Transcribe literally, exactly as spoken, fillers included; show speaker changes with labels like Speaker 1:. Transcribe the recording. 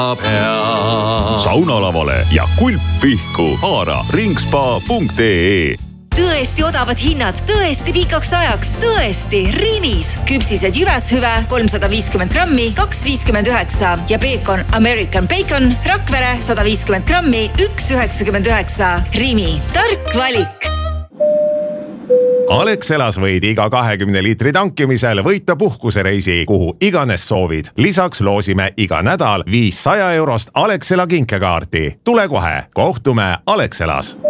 Speaker 1: saunalavale ja kulp pihku. Haara ringspa punkt ee.
Speaker 2: Tõesti odavad hinnad, tõesti pikaks ajaks, tõesti Rimis. Küpsised jyväshüve kolmsada viiskümmend grammi, kaks viiskümmend üheksa ja Bacon American Bacon Rakvere sada viiskümmend grammi, üks üheksakümmend üheksa. Rimi, tark valik.
Speaker 3: Alexelas võid iga kahekümne liitri tankimisel võita puhkusereisi, kuhu iganes soovid. Lisaks loosime iga nädal viissada eurost Alexela kinkekaarti. Tule kohe, kohtume Alexelas.